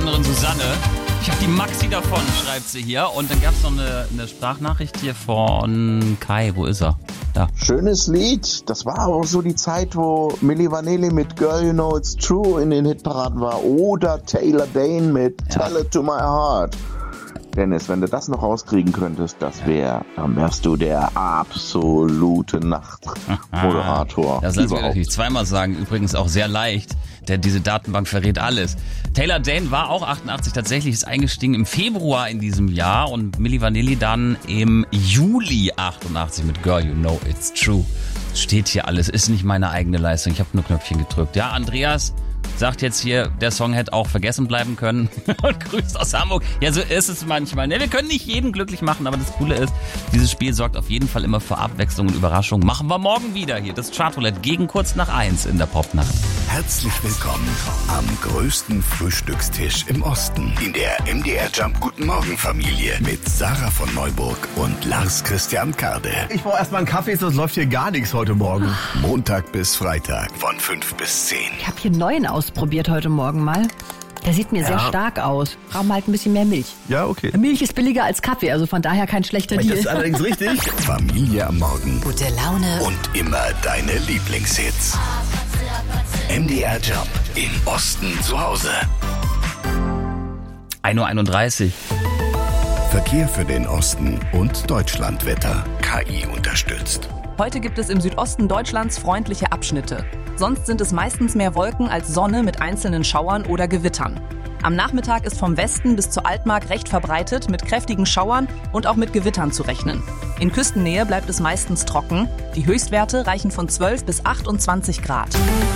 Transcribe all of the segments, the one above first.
anderen Susanne. Ich habe die Maxi davon, schreibt sie hier. Und dann gab es noch eine Sprachnachricht hier von Kai. Wo ist er? Da. Schönes Lied. Das war auch so die Zeit, wo Milli Vanilli mit Girl You Know It's True in den Hitparaden war. Oder Taylor Dane mit Tell It To My Heart. Dennis, wenn du das noch rauskriegen könntest, dann wärst du der absolute Nachtmoderator. Das lassen wir natürlich zweimal sagen, übrigens auch sehr leicht, denn diese Datenbank verrät alles. Taylor Dane war auch 88 tatsächlich, ist eingestiegen im Februar in diesem Jahr und Milli Vanilli dann im Juli 88 mit Girl You Know It's True. Steht hier alles, ist nicht meine eigene Leistung, ich habe nur Knöpfchen gedrückt. Ja, Andreas sagt jetzt hier, der Song hätte auch vergessen bleiben können und grüßt aus Hamburg. Ja, so ist es manchmal. Ne, wir können nicht jeden glücklich machen, aber das Coole ist, dieses Spiel sorgt auf jeden Fall immer für Abwechslung und Überraschung. Machen wir morgen wieder hier das Chartroulette gegen kurz nach 1 in der Popnacht. Herzlich willkommen am größten Frühstückstisch im Osten in der MDR Jump Guten Morgen Familie mit Sarah von Neuburg und Lars Christian Karde. Ich brauche erstmal einen Kaffee, sonst läuft hier gar nichts heute Morgen. Montag bis Freitag von 5 bis 10. Ich habe hier einen neuen ausprobiert heute Morgen mal. Der sieht mir sehr stark aus. Brauchen halt ein bisschen mehr Milch. Ja, okay. Milch ist billiger als Kaffee, also von daher kein schlechter Deal. Das ist allerdings richtig. Familie am Morgen. Gute Laune. Und immer deine Lieblingshits. MDR Jump im Osten zu Hause. 1:31 Uhr. Verkehr für den Osten und Deutschlandwetter. KI unterstützt. Heute gibt es im Südosten Deutschlands freundliche Abschnitte. Sonst sind es meistens mehr Wolken als Sonne mit einzelnen Schauern oder Gewittern. Am Nachmittag ist vom Westen bis zur Altmark recht verbreitet mit kräftigen Schauern und auch mit Gewittern zu rechnen. In Küstennähe bleibt es meistens trocken. Die Höchstwerte reichen von 12 bis 28 Grad.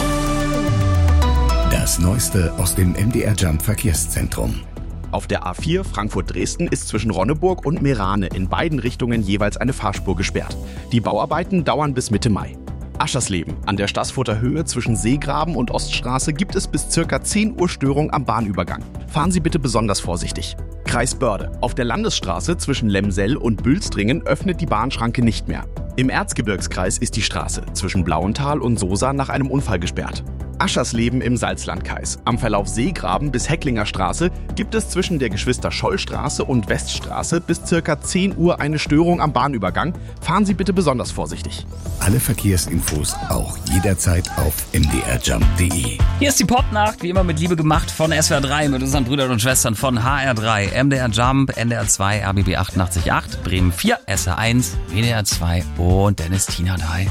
Das Neueste aus dem MDR Jump Verkehrszentrum. Auf der A4 Frankfurt-Dresden ist zwischen Ronneburg und Meerane in beiden Richtungen jeweils eine Fahrspur gesperrt. Die Bauarbeiten dauern bis Mitte Mai. Aschersleben. An der Staßfurter Höhe zwischen Seegraben und Oststraße gibt es bis ca. 10 Uhr Störung am Bahnübergang. Fahren Sie bitte besonders vorsichtig. Kreis Börde. Auf der Landesstraße zwischen Lemsell und Bülstringen öffnet die Bahnschranke nicht mehr. Im Erzgebirgskreis ist die Straße zwischen Blauental und Sosa nach einem Unfall gesperrt. Aschersleben im Salzlandkreis. Am Verlauf Seegraben bis Hecklinger Straße gibt es zwischen der Geschwister-Scholl-Straße und Weststraße bis ca. 10 Uhr eine Störung am Bahnübergang. Fahren Sie bitte besonders vorsichtig. Alle Verkehrsinfos auch jederzeit auf mdrjump.de. Hier ist die Popnacht, wie immer mit Liebe gemacht von SWR 3 mit unseren Brüdern und Schwestern von HR3, MDR Jump, NDR 2, RBB 88.8, Bremen 4, SR 1, WDR 2 und Dennis Tina 3.